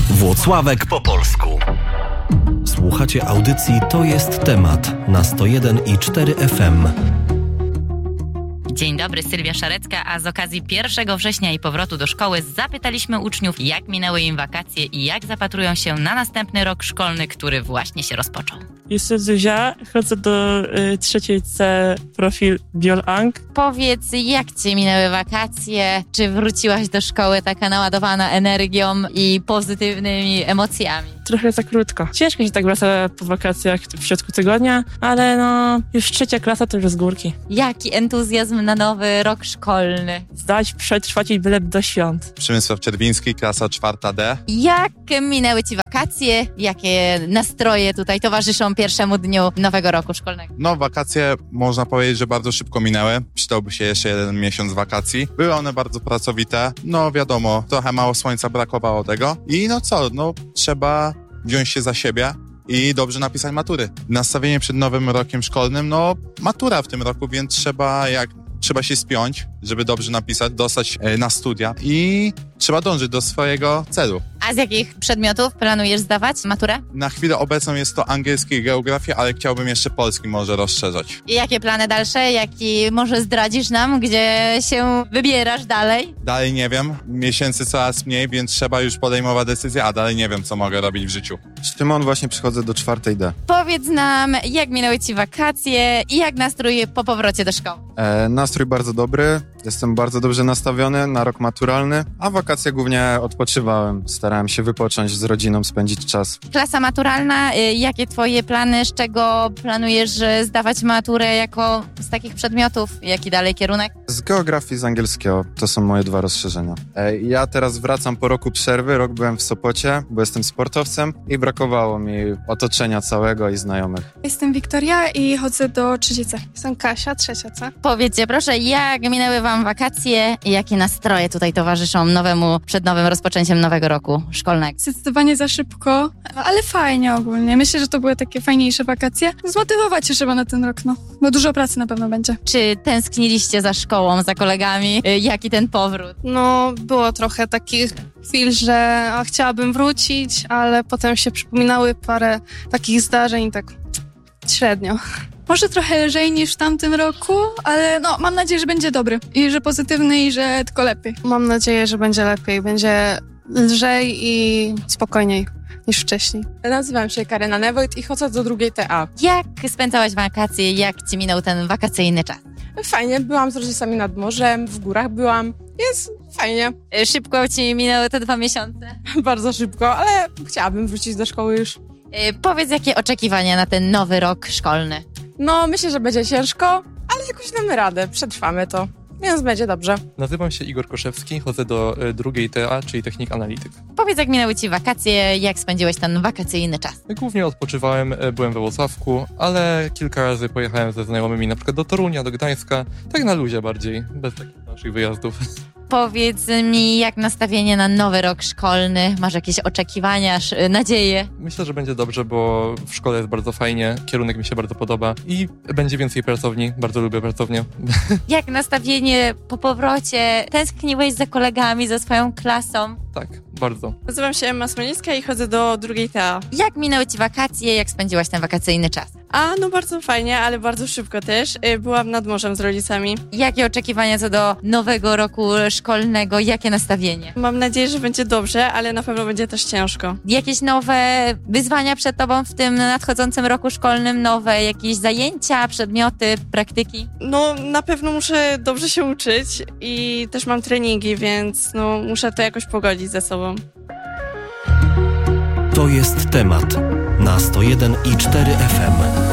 Włocławek po polsku. Słuchacie audycji To jest temat na 101,4 FM. Dzień dobry, Sylwia Szarecka, a z okazji 1 września i powrotu do szkoły zapytaliśmy uczniów, jak minęły im wakacje i jak zapatrują się na następny rok szkolny, który właśnie się rozpoczął. Jestem Zuzia, chodzę do trzeciej C, profil Biol-Ang. Powiedz, jak ci minęły wakacje? Czy wróciłaś do szkoły taka naładowana energią i pozytywnymi emocjami? Trochę za krótko. Ciężko się tak wraca po wakacjach w środku tygodnia, ale już trzecia klasa to już z górki. Jaki entuzjazm na nowy rok szkolny? Zdać, przetrwać i byle do świąt. Przemysław Czerwiński, klasa 4D. Jak minęły ci wakacje? Jakie nastroje tutaj towarzyszą pierwszemu dniu nowego roku szkolnego? Wakacje można powiedzieć, że bardzo szybko minęły. Przydałby się jeszcze 1 miesiąc wakacji. Były one bardzo pracowite. Wiadomo, trochę mało słońca brakowało tego. I trzeba wziąć się za siebie i dobrze napisać matury. Nastawienie przed nowym rokiem szkolnym, matura w tym roku, więc trzeba się spiąć, żeby dobrze napisać, dostać na studia i trzeba dążyć do swojego celu. A z jakich przedmiotów planujesz zdawać maturę? Na chwilę obecną jest to angielski i geografia, ale chciałbym jeszcze polski może rozszerzać. I jakie plany dalsze? Może zdradzisz nam, gdzie się wybierasz dalej? Dalej nie wiem. Miesięcy coraz mniej, więc trzeba już podejmować decyzję, a dalej nie wiem, co mogę robić w życiu. Szymon, właśnie przychodzę do 4D. Powiedz nam, jak minęły ci wakacje i jak nastrój po powrocie do szkoły? Nastrój bardzo dobry. Jestem bardzo dobrze nastawiony na rok maturalny, a wakacje głównie odpoczywałem. Starałem się wypocząć z rodziną, spędzić czas. Klasa maturalna, jakie twoje plany, z czego planujesz zdawać maturę jako z takich przedmiotów? Jaki dalej kierunek? Z geografii, z angielskiego. To są moje 2 rozszerzenia. Ja teraz wracam po roku przerwy. Rok byłem w Sopocie, bo jestem sportowcem i brakowało mi otoczenia całego i znajomych. Jestem Wiktoria i chodzę do 3. C. Jestem Kasia, 3. C. Powiedzcie proszę, jak minęły wam wakacje i jakie nastroje tutaj towarzyszą przed nowym rozpoczęciem nowego roku szkolnego? Zdecydowanie za szybko, ale fajnie ogólnie. Myślę, że to były takie fajniejsze wakacje. Zmotywować się trzeba na ten rok, bo dużo pracy na pewno będzie. Czy tęskniliście za szkołą, za kolegami? Jaki ten powrót? Było trochę takich chwil, że chciałabym wrócić, ale potem się przypominały parę takich zdarzeń, tak średnio. Może trochę lżej niż w tamtym roku, ale mam nadzieję, że będzie dobry i że pozytywny i że tylko lepiej. Mam nadzieję, że będzie lepiej, będzie lżej i spokojniej niż wcześniej. Nazywam się Karyna Newojt i chodzę do 2. TA. Jak spędzałaś wakacje? Jak ci minął ten wakacyjny czas? Fajnie, byłam z rodzicami nad morzem, w górach byłam. Jest fajnie. Szybko ci minęły te 2 miesiące? Bardzo szybko, ale chciałabym wrócić do szkoły już. Powiedz, jakie oczekiwania na ten nowy rok szkolny? Myślę, że będzie ciężko, ale jakoś damy radę, przetrwamy to, więc będzie dobrze. Nazywam się Igor Koszewski, chodzę do 2. TA, czyli Technik Analityk. Powiedz, jak minęły ci wakacje, jak spędziłeś ten wakacyjny czas? Głównie odpoczywałem, byłem we Włocławku, ale kilka razy pojechałem ze znajomymi na przykład do Torunia, do Gdańska, tak na luzie bardziej, bez takich naszych wyjazdów. Powiedz mi, jak nastawienie na nowy rok szkolny? Masz jakieś oczekiwania, nadzieje? Myślę, że będzie dobrze, bo w szkole jest bardzo fajnie, kierunek mi się bardzo podoba i będzie więcej pracowni, bardzo lubię pracownię. Jak nastawienie po powrocie? Tęskniłeś za kolegami, za swoją klasą? Tak, bardzo. Nazywam się Emma Smolińska i chodzę do 2. TA. Jak minęły ci wakacje? Jak spędziłaś ten wakacyjny czas? Bardzo fajnie, ale bardzo szybko też. Byłam nad morzem z rodzicami. Jakie oczekiwania co do nowego roku szkolnego? Jakie nastawienie? Mam nadzieję, że będzie dobrze, ale na pewno będzie też ciężko. Jakieś nowe wyzwania przed tobą w tym nadchodzącym roku szkolnym? Nowe jakieś zajęcia, przedmioty, praktyki? Na pewno muszę dobrze się uczyć i też mam treningi, więc muszę to jakoś pogodzić ze sobą. To jest temat na 101,4 FM.